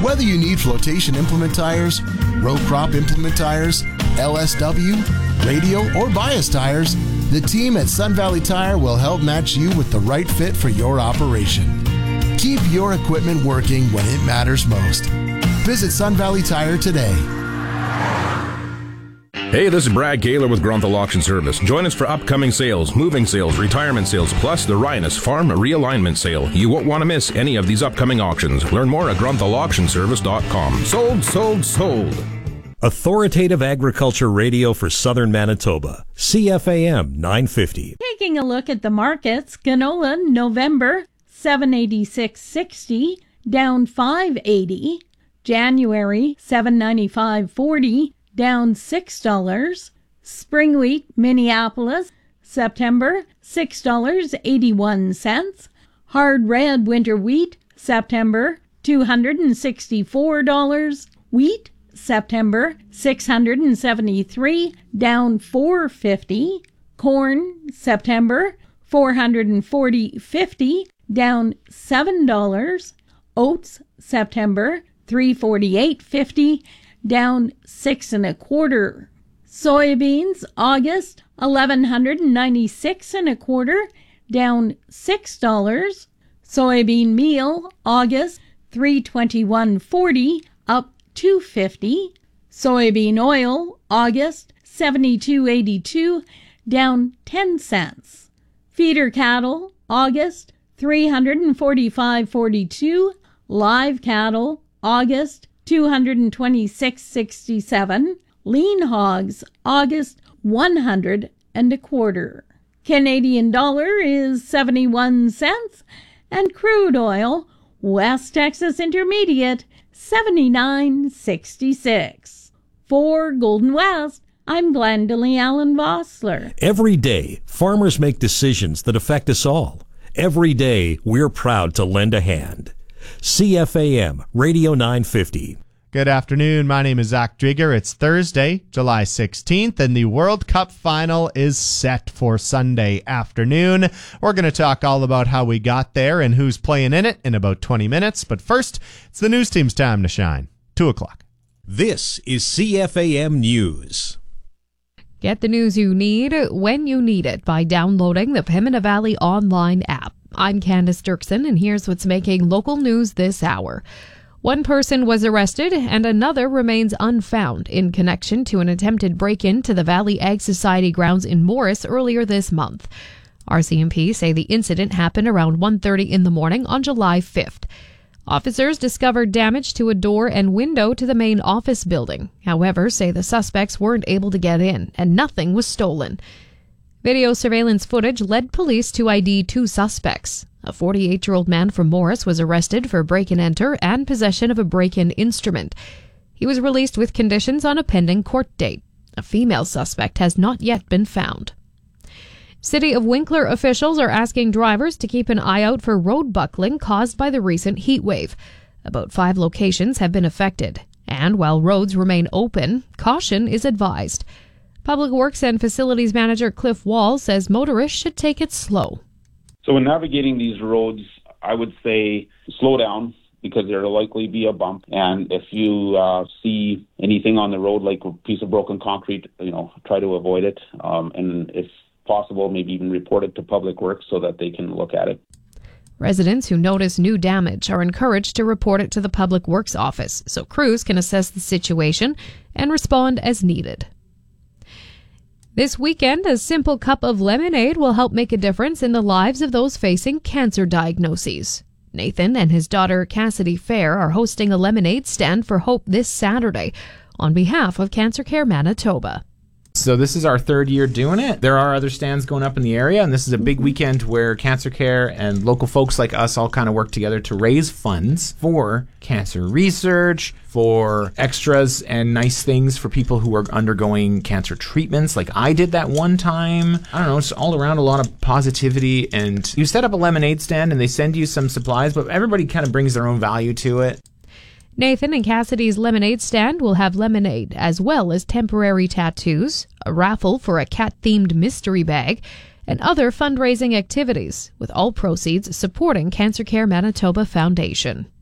Whether you need flotation implement tires, row crop implement tires, LSW, radial, or bias tires, the team at Sun Valley Tire will help match you with the right fit for your operation. Keep your equipment working when it matters most. Visit Sun Valley Tire today. Hey, this is Brad Gaylor with Grunthal Auction Service. Join us for upcoming sales, moving sales, retirement sales, plus the Rhinus Farm Realignment Sale. You won't want to miss any of these upcoming auctions. Learn more at grunthal.auctionservice.com. Sold, sold, sold. Authoritative Agriculture Radio for Southern Manitoba. CFAM 950. Taking a look at the markets, canola November $786.60, down $5.80. January $795.40, down $6. Spring wheat Minneapolis September $6.81. Hard red winter wheat September $264. Wheat September $673, down $4.50. Corn September $440.50, down $7. Oats September $348.50, down 6 1/4. Soybeans August $1,196 1/4, down $6. Soybean meal August $321.40, up $2.50. Soybean oil August $72.82, down 10 cents. Feeder cattle August $345.42. Live cattle August $226.67. Lean hogs August $100 1/4. Canadian dollar is 71 cents, and crude oil West Texas Intermediate 79.66. For Golden West, I'm Glendalee Allen Vossler. Every day, farmers make decisions that affect us all. Every day, we're proud to lend a hand. CFAM Radio 950. Good afternoon. My name is Zach Drieger. It's Thursday, July 16th, and the World Cup final is set for Sunday afternoon. We're going to talk all about how we got there and who's playing in it in about 20 minutes. But first, it's the news team's time to shine. 2 o'clock. This is CFAM News. Get the news you need when you need it by downloading the Pembina Valley online app. I'm Candace Dirksen, and here's what's making local news this hour. One person was arrested and another remains unfound in connection to an attempted break-in to the Valley Ag Society grounds in Morris earlier this month. RCMP say the incident happened around 1:30 in the morning on July 5th. Officers discovered damage to a door and window to the main office building. However, say the suspects weren't able to get in and nothing was stolen. Video surveillance footage led police to ID 2 suspects. A 48-year-old man from Morris was arrested for break-and-enter and possession of a break-in instrument. He was released with conditions on a pending court date. A female suspect has not yet been found. City of Winkler officials are asking drivers to keep an eye out for road buckling caused by the recent heat wave. About 5 locations have been affected, and while roads remain open, caution is advised. Public Works and Facilities Manager Cliff Wall says motorists should take it slow. So when navigating these roads, I would say slow down because there'll likely be a bump. And if you see anything on the road like a piece of broken concrete, try to avoid it. And if possible, maybe even report it to Public Works so that they can look at it. Residents who notice new damage are encouraged to report it to the Public Works office so crews can assess the situation and respond as needed. This weekend, a simple cup of lemonade will help make a difference in the lives of those facing cancer diagnoses. Nathan and his daughter Cassidy Fair are hosting a lemonade stand for hope this Saturday on behalf of Cancer Care Manitoba. So this is our 3rd year doing it. There are other stands going up in the area, and this is a big weekend where Cancer Care and local folks like us all kind of work together to raise funds for cancer research, for extras and nice things for people who are undergoing cancer treatments like I did that one time. I don't know, it's all around a lot of positivity, and you set up a lemonade stand and they send you some supplies, but everybody kind of brings their own value to it. Nathan and Cassidy's lemonade stand will have lemonade as well as temporary tattoos, a raffle for a cat-themed mystery bag, and other fundraising activities, with all proceeds supporting Cancer Care Manitoba Foundation.